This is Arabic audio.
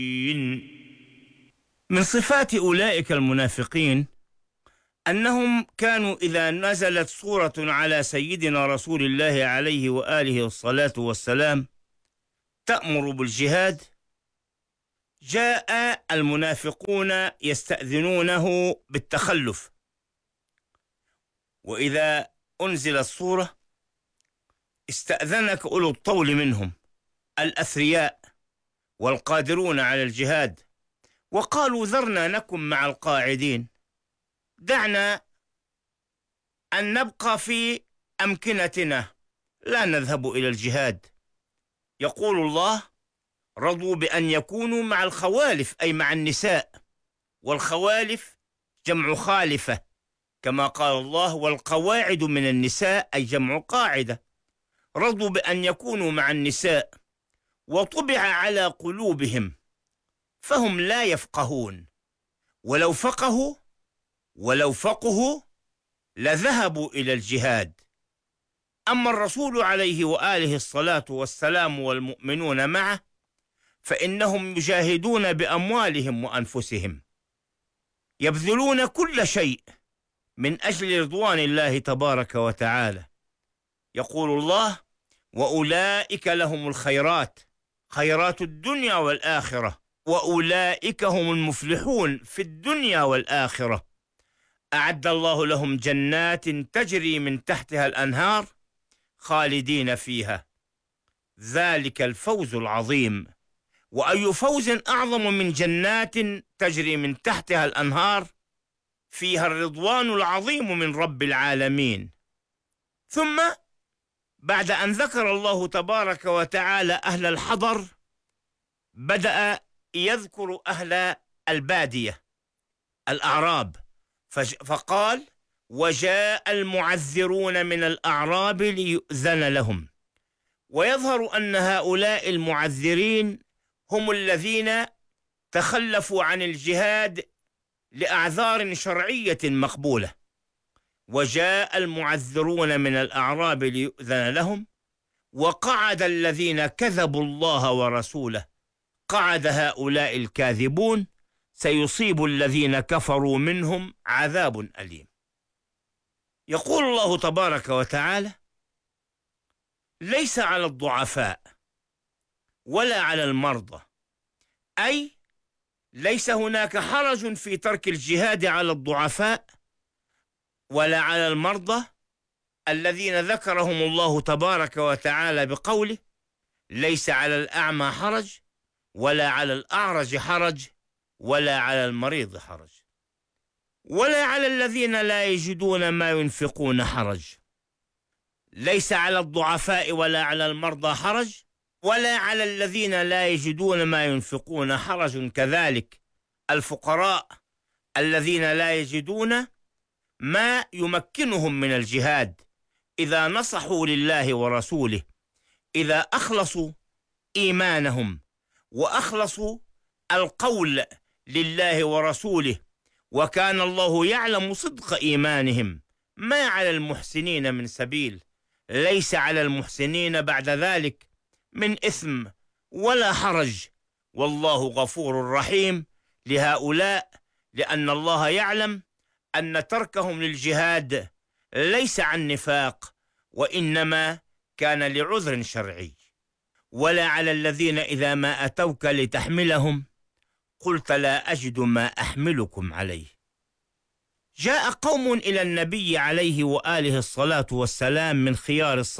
من صفات أولئك المنافقين أنهم كانوا إذا نزلت سورة على سيدنا رسول الله عليه وآله الصلاة والسلام تأمر بالجهاد، جاء المنافقون يستأذنونه بالتخلف. وإذا أنزلت سورة استأذنك أولو الطول منهم الأثرياء والقادرون على الجهاد، وقالوا ذرنا نكن مع القاعدين، دعنا أن نبقى في أمكنتنا لا نذهب إلى الجهاد. يقول الله: رضوا بأن يكونوا مع الخوالف، أي مع النساء، والخوالف جمع خالفة، كما قال الله: والقواعد من النساء، أي جمع قاعدة. رضوا بأن يكونوا مع النساء وطبع على قلوبهم فهم لا يفقهون، ولو فقهوا لذهبوا إلى الجهاد. أما الرسول عليه وآله الصلاة والسلام والمؤمنون معه فإنهم يجاهدون بأموالهم وأنفسهم، يبذلون كل شيء من أجل رضوان الله تبارك وتعالى. يقول الله: وأولئك لهم الخيرات، خيرات الدنيا والآخرة، وأولئك هم المفلحون في الدنيا والآخرة. أعد الله لهم جنات تجري من تحتها الأنهار خالدين فيها، ذلك الفوز العظيم. وأي فوز أعظم من جنات تجري من تحتها الأنهار فيها الرضوان العظيم من رب العالمين. ثم بعد أن ذكر الله تبارك وتعالى أهل الحضر بدأ يذكر أهل البادية الأعراب، فقال: وجاء المعذرون من الأعراب ليؤذن لهم. ويظهر أن هؤلاء المعذرين هم الذين تخلفوا عن الجهاد لأعذار شرعية مقبولة. وجاء المعذرون من الأعراب ليؤذن لهم، وقعد الذين كذبوا الله ورسوله، قعد هؤلاء الكاذبون، سيصيب الذين كفروا منهم عذاب أليم. يقول الله تبارك وتعالى: ليس على الضعفاء ولا على المرضى، أي ليس هناك حرج في ترك الجهاد على الضعفاء ولا على المرضى الذين ذكرهم الله تبارك وتعالى بقوله: ليس على الأعمى حرج ولا على الأعرج حرج ولا على المريض حرج ولا على الذين لا يجدون ما ينفقون حرج. ليس على الضعفاء ولا على المرضى حرج ولا على الذين لا يجدون ما ينفقون حرج. كذلك الفقراء الذين لا يجدون ما يمكنهم من الجهاد إذا نصحوا لله ورسوله، إذا أخلصوا إيمانهم وأخلصوا القول لله ورسوله، وكان الله يعلم صدق إيمانهم، ما على المحسنين من سبيل. ليس على المحسنين بعد ذلك من إثم ولا حرج، والله غفور رحيم لهؤلاء، لأن الله يعلم أن تركهم للجهاد ليس عن نفاق، وإنما كان لعذر شرعي. ولا على الذين إذا ما أتوك لتحملهم قلت لا أجد ما أحملكم عليه. جاء قوم إلى النبي عليه وآله الصلاة والسلام من خيار